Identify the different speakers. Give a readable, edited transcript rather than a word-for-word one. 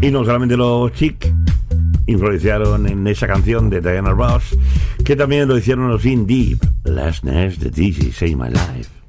Speaker 1: Y no solamente los Chic influenciaron en esa canción de Diana Ross, que también lo hicieron los In Deep, Last Nest de DJ Save My Life.